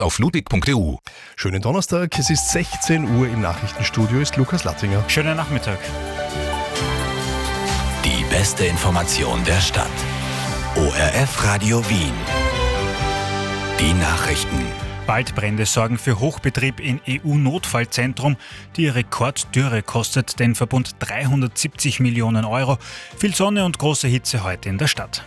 auf ludwig.eu. Schönen Donnerstag, es ist 16 Uhr, im Nachrichtenstudio ist Lukas Lattinger. Schönen Nachmittag. Die beste Information der Stadt. ORF Radio Wien. Die Nachrichten. Waldbrände sorgen für Hochbetrieb in EU-Notfallzentrum. Die Rekorddürre kostet den Verbund 370 Millionen Euro. Viel Sonne und große Hitze heute in der Stadt.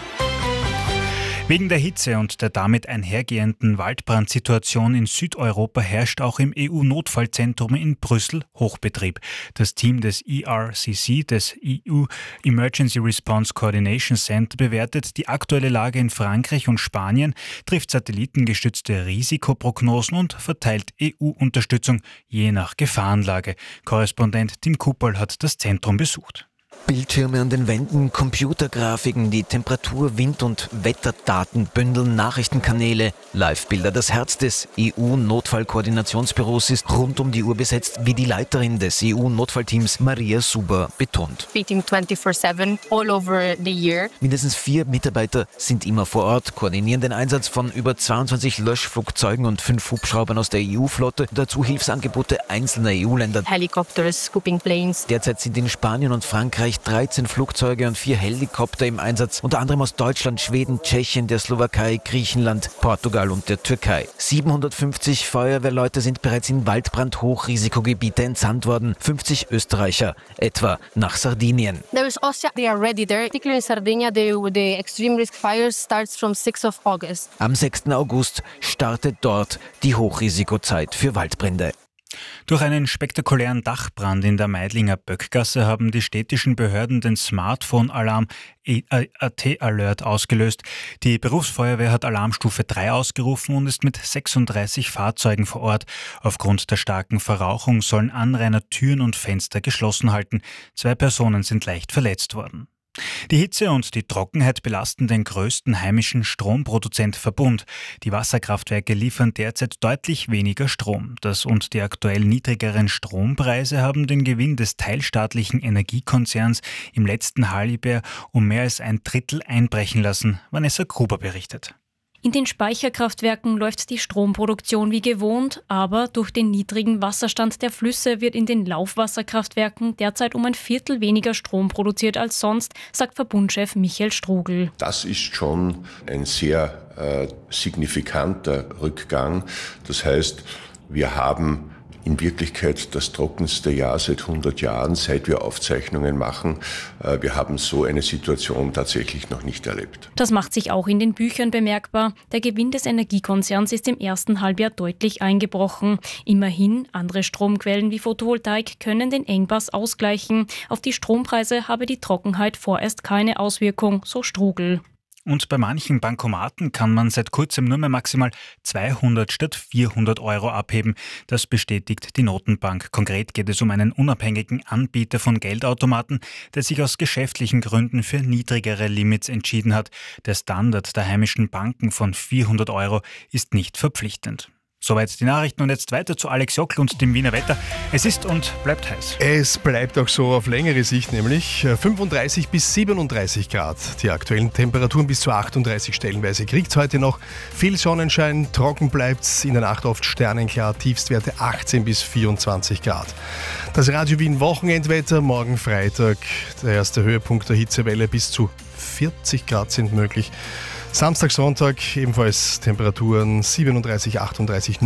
Wegen der Hitze und der damit einhergehenden Waldbrandsituation in Südeuropa herrscht auch im EU-Notfallzentrum in Brüssel Hochbetrieb. Das Team des ERCC, des EU Emergency Response Coordination Center, bewertet die aktuelle Lage in Frankreich und Spanien, trifft satellitengestützte Risikoprognosen und verteilt EU-Unterstützung je nach Gefahrenlage. Korrespondent Tim Kupperl hat das Zentrum besucht. Bildschirme an den Wänden, Computergrafiken, die Temperatur-, Wind- und Wetterdaten bündeln, Nachrichtenkanäle, Live-Bilder. Das Herz des EU-Notfallkoordinationsbüros ist rund um die Uhr besetzt, wie die Leiterin des EU-Notfallteams Maria Suber betont. Meeting 24/7 all over the year. Mindestens 4 Mitarbeiter sind immer vor Ort, koordinieren den Einsatz von über 22 Löschflugzeugen und 5 Hubschraubern aus der EU-Flotte, dazu Hilfsangebote einzelner EU-Länder. Helicopters, scooping planes. Derzeit sind in Spanien und Frankreich 13 Flugzeuge und 4 Helikopter im Einsatz, unter anderem aus Deutschland, Schweden, Tschechien, der Slowakei, Griechenland, Portugal und der Türkei. 750 Feuerwehrleute sind bereits in Waldbrand-Hochrisikogebiete entsandt worden, 50 Österreicher, etwa nach Sardinien. There is Austria, they are ready there. Particularly in Sardinia, the extreme risk fires starts from 6th of August. Am 6. August startet dort die Hochrisikozeit für Waldbrände. Durch einen spektakulären Dachbrand in der Meidlinger Böckgasse haben die städtischen Behörden den Smartphone-Alarm AT-Alert ausgelöst. Die Berufsfeuerwehr hat Alarmstufe 3 ausgerufen und ist mit 36 Fahrzeugen vor Ort. Aufgrund der starken Verrauchung sollen Anrainer Türen und Fenster geschlossen halten. 2 Personen sind leicht verletzt worden. Die Hitze und die Trockenheit belasten den größten heimischen Stromproduzentverbund. Die Wasserkraftwerke liefern derzeit deutlich weniger Strom. Das und die aktuell niedrigeren Strompreise haben den Gewinn des teilstaatlichen Energiekonzerns im letzten Halbjahr um mehr als ein Drittel einbrechen lassen. Vanessa Gruber berichtet. In den Speicherkraftwerken läuft die Stromproduktion wie gewohnt, aber durch den niedrigen Wasserstand der Flüsse wird in den Laufwasserkraftwerken derzeit um ein Viertel weniger Strom produziert als sonst, sagt Verbundchef Michael Strugl. Das ist schon ein sehr signifikanter Rückgang. Das heißt, wir haben in Wirklichkeit das trockenste Jahr seit 100 Jahren, seit wir Aufzeichnungen machen. Wir haben so eine Situation tatsächlich noch nicht erlebt. Das macht sich auch in den Büchern bemerkbar. Der Gewinn des Energiekonzerns ist im ersten Halbjahr deutlich eingebrochen. Immerhin, andere Stromquellen wie Photovoltaik können den Engpass ausgleichen. Auf die Strompreise habe die Trockenheit vorerst keine Auswirkung, so Strugl. Und bei manchen Bankomaten kann man seit kurzem nur mehr maximal 200 statt 400 Euro abheben. Das bestätigt die Notenbank. Konkret geht es um einen unabhängigen Anbieter von Geldautomaten, der sich aus geschäftlichen Gründen für niedrigere Limits entschieden hat. Der Standard der heimischen Banken von 400 Euro ist nicht verpflichtend. Soweit die Nachrichten und jetzt weiter zu Alex Jockl und dem Wiener Wetter. Es ist und bleibt heiß. Es bleibt auch so auf längere Sicht, nämlich 35 bis 37 Grad. Die aktuellen Temperaturen bis zu 38 stellenweise kriegt es heute noch. Viel Sonnenschein, trocken bleibt's, in der Nacht oft sternenklar, Tiefstwerte 18 bis 24 Grad. Das Radio Wien Wochenendwetter, morgen Freitag, der erste Höhepunkt der Hitzewelle, bis zu 40 Grad sind möglich. Samstag, Sonntag ebenfalls Temperaturen 37, 38,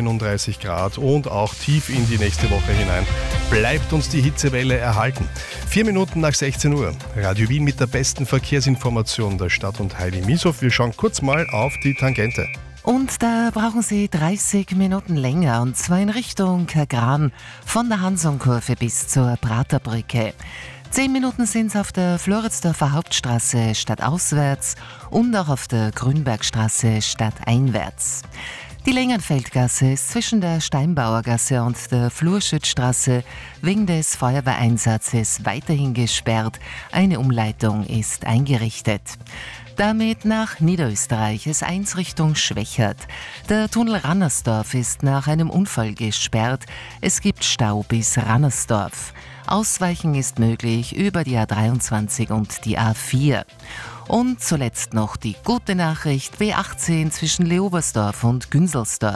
39 Grad und auch tief in die nächste Woche hinein bleibt uns die Hitzewelle erhalten. 4 Minuten nach 16 Uhr. Radio Wien mit der besten Verkehrsinformation der Stadt und Heidi Mieshoff. Wir schauen kurz mal auf die Tangente. Und da brauchen Sie 30 Minuten länger, und zwar in Richtung Gran, von der Hansonkurve bis zur Praterbrücke. 10 Minuten sind es auf der Floridsdorfer Hauptstraße stadtauswärts und auch auf der Grünbergstraße stadteinwärts. Die Längenfeldgasse ist zwischen der Steinbauergasse und der Flurschützstraße wegen des Feuerwehreinsatzes weiterhin gesperrt. Eine Umleitung ist eingerichtet. Damit nach Niederösterreich, S1 Richtung Schwächert. Der Tunnel Rannersdorf ist nach einem Unfall gesperrt. Es gibt Stau bis Rannersdorf. Ausweichen ist möglich über die A23 und die A4. Und zuletzt noch die gute Nachricht: B18 zwischen Leobersdorf und Günzelsdorf.